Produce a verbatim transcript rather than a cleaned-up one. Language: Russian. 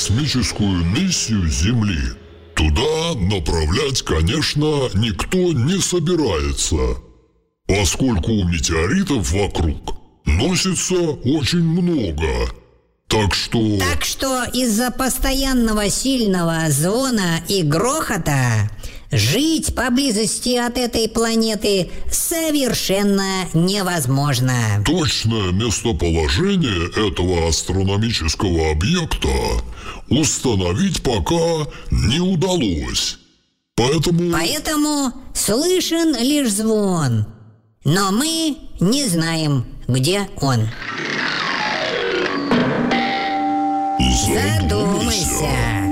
космическую миссию Земли туда направлять, конечно, никто не собирается, поскольку метеоритов вокруг носится очень много. Так что... Так что из-за постоянного сильного звона и грохота жить поблизости от этой планеты совершенно невозможно. Точное местоположение этого астрономического объекта установить пока не удалось. Поэтому... Поэтому слышен лишь звон, но мы не знаем, где он. Задумайся. Задумайся.